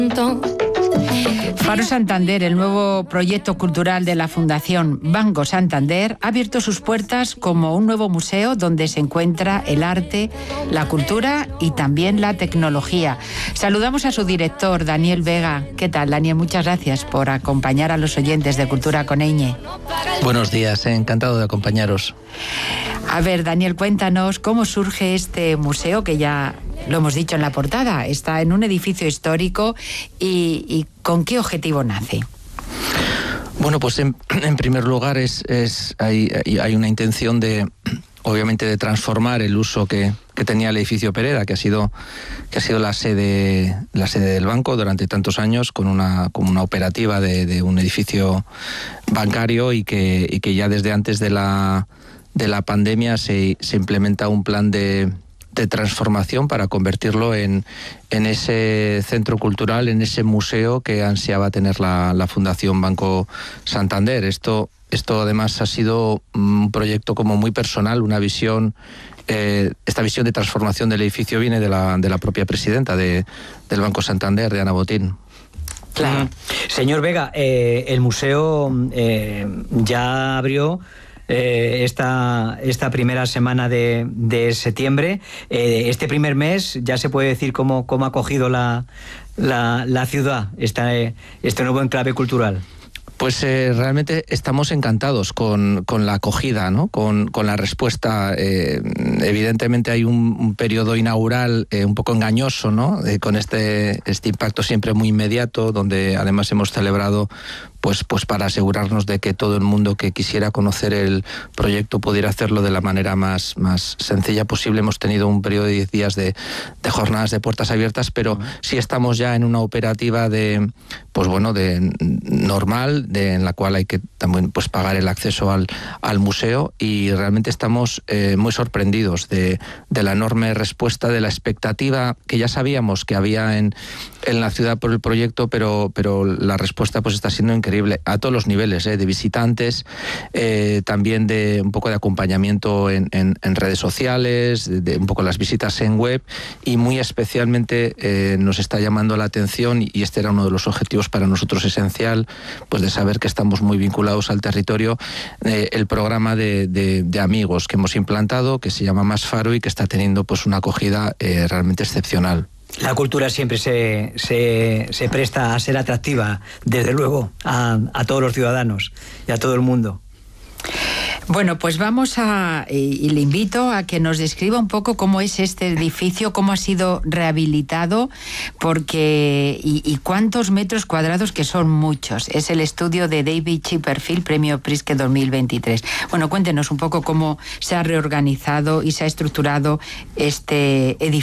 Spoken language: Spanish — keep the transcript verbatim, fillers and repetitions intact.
Faro Santander, el nuevo proyecto cultural de la Fundación Banco Santander, ha abierto sus puertas como un nuevo museo donde se encuentra el arte, la cultura y también la tecnología. Saludamos a su director, Daniel Vega. ¿Qué tal, Daniel? Muchas gracias por acompañar a los oyentes de Cultura con Eñe. Buenos días, encantado de acompañaros. A ver, Daniel, cuéntanos cómo surge este museo, que ya lo hemos dicho en la portada, está en un edificio histórico y, y ¿con qué objetivo nace? Bueno, pues en, en primer lugar es, es hay, hay una intención de, obviamente, de transformar el uso que, que tenía el edificio Pereda, que ha sido que ha sido la sede la sede del banco durante tantos años, con una como una operativa de, de un edificio bancario y que y que ya desde antes de la de la pandemia se, se implementa un plan de de transformación para convertirlo en, en ese centro cultural, en ese museo que ansiaba tener la, la Fundación Banco Santander. Esto, esto además ha sido un proyecto como muy personal, una visión, eh, esta visión de transformación del edificio viene de la, de la propia presidenta de, del Banco Santander, de Ana Botín. Claro. Señor Vega, eh, el museo eh, ya abrió Eh, esta, esta primera semana de, de septiembre. Eh, este primer mes ya se puede decir cómo, cómo ha acogido la, la, la ciudad esta, este nuevo enclave cultural. Pues eh, realmente estamos encantados con, con la acogida, ¿no? Con, con la respuesta. Eh, evidentemente hay un, un periodo inaugural eh, un poco engañoso, ¿no? Eh, con este, este impacto siempre muy inmediato, donde además hemos celebrado pues, pues para asegurarnos de que todo el mundo que quisiera conocer el proyecto pudiera hacerlo de la manera más, más sencilla posible. Hemos tenido un periodo de diez días de, de jornadas de puertas abiertas, pero uh-huh. sí estamos ya en una operativa de, pues bueno, de normal, de, en la cual hay que también pues pagar el acceso al, al museo, y realmente estamos eh, muy sorprendidos de, de la enorme respuesta, de la expectativa que ya sabíamos que había en, en la ciudad por el proyecto, pero, pero la respuesta pues está siendo increíble a todos los niveles, ¿eh? De visitantes, eh, también de un poco de acompañamiento en, en, en redes sociales, de, de un poco las visitas en web, y muy especialmente eh, nos está llamando la atención, y este era uno de los objetivos para nosotros esencial, pues de saber que estamos muy vinculados al territorio, eh, el programa de, de, de amigos que hemos implantado, que se llama Más Faro y que está teniendo pues una acogida eh, realmente excepcional. La cultura siempre se, se, se presta a ser atractiva, desde luego, a, a todos los ciudadanos y a todo el mundo. Bueno, pues vamos a, y, y le invito a que nos describa un poco cómo es este edificio, cómo ha sido rehabilitado, porque y, y cuántos metros cuadrados, que son muchos. Es el estudio de David Chipperfield, Premio Pritzker dos mil veintitrés. Bueno, cuéntenos un poco cómo se ha reorganizado y se ha estructurado este edificio.